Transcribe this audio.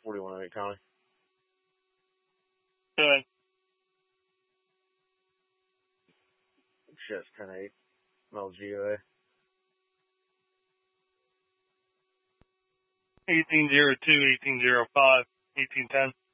4108 Connie. Good. Shit's 10-8. LGOA. 1802, 1805, 1810.